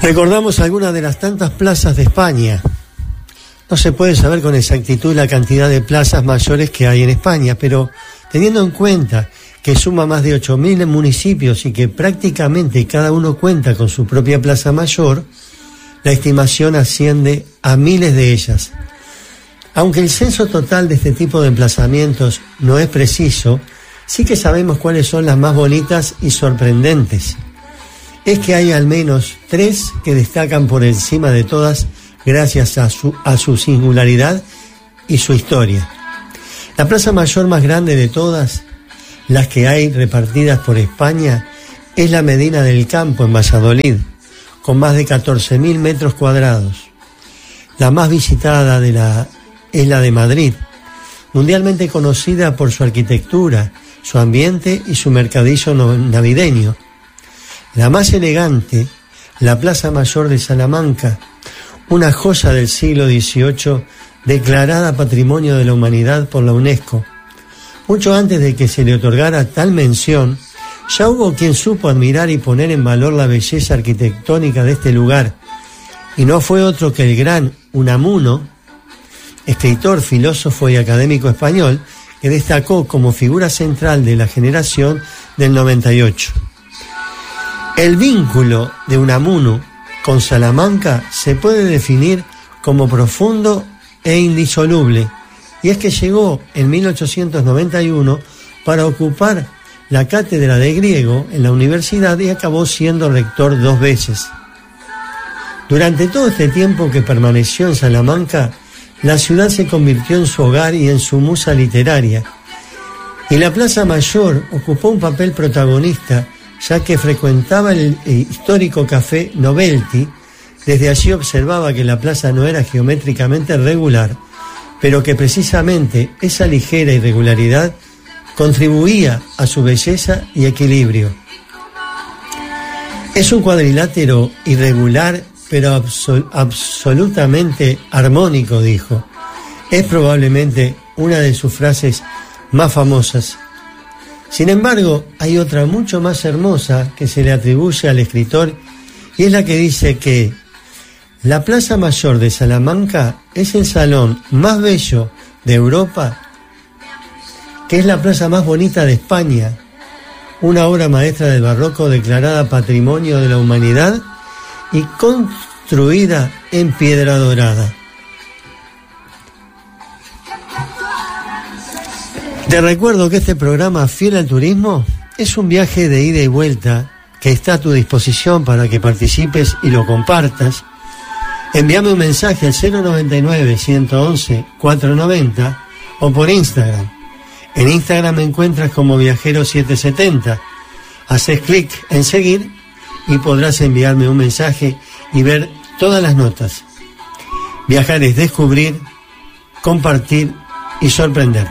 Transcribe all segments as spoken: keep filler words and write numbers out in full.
Recordamos algunas de las tantas plazas de España. No se puede saber con exactitud la cantidad de plazas mayores que hay en España, pero teniendo en cuenta que suma más de ocho mil municipios y que prácticamente cada uno cuenta con su propia plaza mayor, la estimación asciende a miles de ellas. Aunque el censo total de este tipo de emplazamientos no es preciso, sí que sabemos cuáles son las más bonitas y sorprendentes. Es que hay al menos tres que destacan por encima de todas gracias a su, a su singularidad y su historia. La plaza mayor más grande de todas, las que hay repartidas por España, es la Medina del Campo en Valladolid, con más de catorce mil metros cuadrados. La más visitada de la, es la de Madrid, mundialmente conocida por su arquitectura, su ambiente y su mercadillo navideño. La más elegante, la Plaza Mayor de Salamanca, una joya del siglo dieciocho, declarada Patrimonio de la Humanidad por la UNESCO. Mucho antes de que se le otorgara tal mención, ya hubo quien supo admirar y poner en valor la belleza arquitectónica de este lugar, y no fue otro que el gran Unamuno, escritor, filósofo y académico español, que destacó como figura central de la generación del noventa y ocho. El vínculo de Unamuno con Salamanca se puede definir como profundo e indisoluble, y es que llegó en mil ochocientos noventa y uno para ocupar la cátedra de griego en la universidad y acabó siendo rector dos veces. Durante todo este tiempo que permaneció en Salamanca, la ciudad se convirtió en su hogar y en su musa literaria, y la Plaza Mayor ocupó un papel protagonista, ya que frecuentaba el histórico café Novelty. Desde allí observaba que la plaza no era geométricamente regular, pero que precisamente esa ligera irregularidad contribuía a su belleza y equilibrio. Es un cuadrilátero irregular, pero absol- absolutamente armónico, dijo. Es probablemente una de sus frases más famosas. Sin embargo, hay otra mucho más hermosa que se le atribuye al escritor, y es la que dice que la Plaza Mayor de Salamanca es el salón más bello de Europa, que es la plaza más bonita de España, una obra maestra del barroco declarada Patrimonio de la Humanidad y construida en piedra dorada. Te recuerdo que este programa Fiel al Turismo es un viaje de ida y vuelta que está a tu disposición para que participes y lo compartas. Envíame un mensaje al cero noventa y nueve, ciento once, cuatrocientos noventa o por Instagram. En Instagram me encuentras como Viajero setecientos setenta. Haces clic en seguir y podrás enviarme un mensaje y ver todas las notas. Viajar es descubrir, compartir y sorprenderte.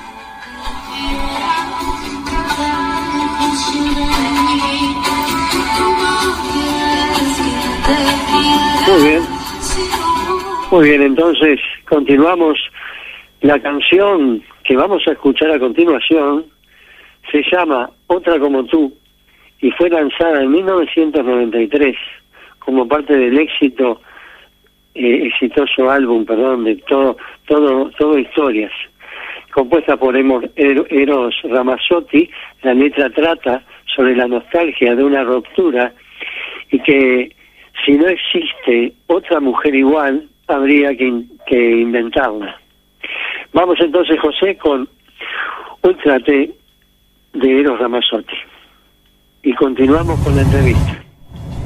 Muy bien, muy bien, entonces continuamos. La canción que vamos a escuchar a continuación se llama Otra como tú y fue lanzada en mil novecientos noventa y tres como parte del éxito, eh, exitoso álbum, perdón, de todo, todo, todo historias, compuesta por Eros Ramazzotti. La letra trata sobre la nostalgia de una ruptura y que si no existe otra mujer igual, habría que, que inventarla. Vamos entonces, José, con Ultrate de Eros Ramazzotti. Y continuamos con la entrevista.